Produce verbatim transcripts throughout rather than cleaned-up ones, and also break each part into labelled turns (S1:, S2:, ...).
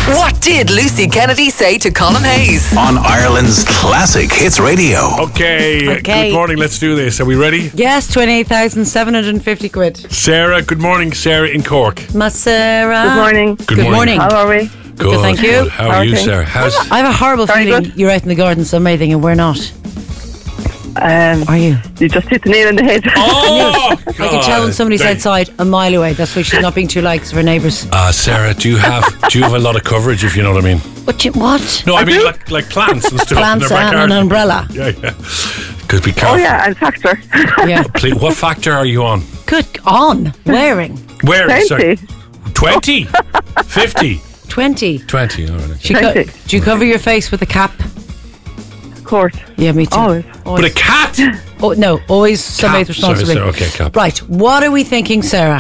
S1: What did Lucy Kennedy say to Colin Hayes?
S2: On Ireland's classic hits radio.
S3: Okay,
S4: Okay.
S3: good morning, let's do this. Are we ready?
S4: Yes, twenty-eight thousand seven hundred fifty quid.
S3: Sarah, good morning. Sarah in Cork.
S4: Masera.
S5: Good morning.
S3: Good morning.
S5: How are we?
S3: Good,
S4: thank you.
S3: good. How are you,
S5: Okay.
S3: Sarah? How's...
S4: I have a horrible
S5: Very
S4: feeling
S5: good.
S4: you're out in the garden, so maybe thinking we're not.
S5: Um,
S4: Are you?
S5: you just hit the nail on the head.
S3: Oh,
S4: I can tell when somebody's
S3: Right.
S4: outside a mile away. That's why she's not being too likes of her neighbours.
S3: Uh, Sarah, do you have do you have a lot of coverage, if you know what I mean?
S4: What? You, what?
S3: No, I mean like like plants and stuff.
S4: Plants
S3: in their
S4: and
S3: backyard.
S4: an umbrella.
S3: Yeah, yeah. Could be careful.
S5: Oh yeah, and factor.
S4: Yeah.
S3: Please, what factor are you on?
S4: Good. On. Wearing.
S3: Where? Sorry.
S5: Twenty.
S3: twenty? fifty?
S4: twenty.
S3: twenty, all right.
S4: Do you, co-
S5: twenty.
S4: do you cover your face with a cap?
S5: Of course.
S4: Yeah, me too.
S5: Always.
S3: But a cat?
S4: Oh, no, always somebody's
S3: Cap. Sorry,
S4: responsibility.
S3: Sarah, okay, cap.
S4: Right, what are we thinking, Sarah?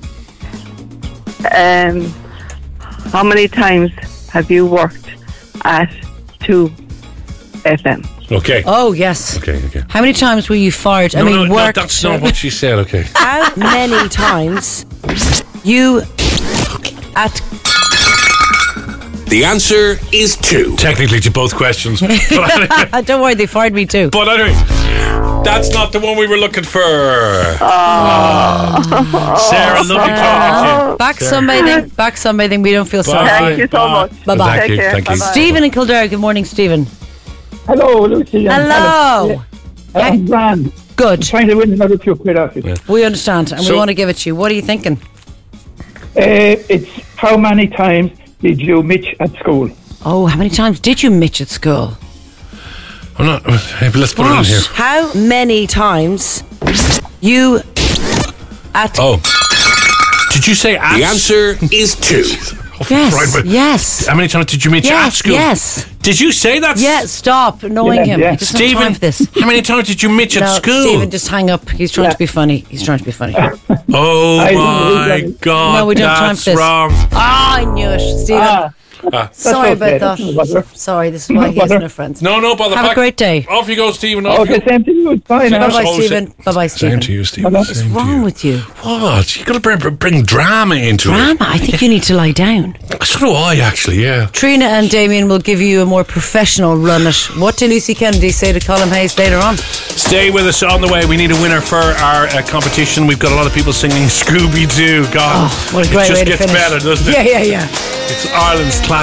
S5: Um, how many times have you worked at two F M?
S3: Okay.
S4: Oh, yes.
S3: Okay, okay.
S4: How many times were you fired? I
S3: No,
S4: mean,
S3: no, no,
S4: worked.
S3: that's not what she said, okay.
S4: How many times you at
S2: The answer is two.
S3: Technically to both questions. But anyway,
S4: don't worry, they fired me too.
S3: but anyway, that's not the one we were looking for. Sarah, lovely talking to you.
S4: Back sunbathing, back sunbathing. We don't feel sorry
S3: Bye.
S4: for
S5: Thank
S4: you.
S5: you so much.
S4: Bye bye.
S3: Thank you,
S5: Take care.
S3: thank you.
S5: Bye-bye.
S4: Stephen in Kildare. Good morning, Stephen.
S6: Hello, Lucy. and
S4: Hello.
S6: Helen. I'm grand.
S4: Good.
S6: Trying to win another few quid off you.
S3: Yeah.
S4: We understand, and we
S3: So-
S4: want to give it to you. What are you thinking?
S6: Uh, it's how many times did you mitch at school?
S4: Oh, how many times did you mitch at school?
S3: I'm not. Hey, let's put it in here.
S4: How many times you at?
S3: Oh. Did you say at?
S2: The answer is two.
S4: Yes.
S3: Right, but
S4: Yes.
S3: How many times did you meet you at
S4: Yes.
S3: school?
S4: Yes.
S3: Did you say that?
S4: Yes. Stop annoying
S6: Yeah,
S4: him.
S6: yeah.
S4: He doesn't have time
S3: Stephen,
S4: for this.
S3: how many times did you meet at
S4: No,
S3: school?
S4: Stephen, just hang up. He's trying
S6: Yeah.
S4: to be funny. He's trying to be funny.
S3: Oh
S6: I-
S3: my
S6: I-
S3: God!
S4: No, we don't have time
S3: that's
S4: for this.
S3: wrong.
S4: Ah, I knew it, Stephen.
S6: Ah,
S4: Sorry
S6: okay,
S4: about
S6: that's no
S4: that.
S6: bother.
S4: Sorry, this is why
S6: No
S4: he isn't
S6: bother.
S4: a friend.
S3: No, no, bother.
S4: Have a
S3: back.
S4: great day.
S3: Off you go, Stephen. Off
S6: oh,
S3: you
S6: the
S3: go.
S6: same to you. It's fine.
S4: Bye
S6: huh?
S4: bye,
S3: Oh,
S4: Stephen. Bye bye,
S3: Same
S4: Stephen.
S3: to you, Stephen.
S6: What's
S3: Same
S4: What's
S3: to
S4: wrong
S3: you.
S4: with you?
S3: What? You got to bring, bring drama into
S4: Drama.
S3: it.
S4: I think you need to lie down.
S3: So do I, actually. Yeah.
S4: Trina and Damien will give you a more professional run at What did Lucy Kennedy say to Colin Hayes later on?
S3: Stay with us on the way. We need a winner for our uh, competition. We've got a lot of people singing Scooby Doo. God,
S4: Oh, what a great
S3: it just
S4: way to
S3: gets
S4: finish.
S3: better, doesn't it?
S4: Yeah, yeah, yeah.
S3: It's Ireland's classic.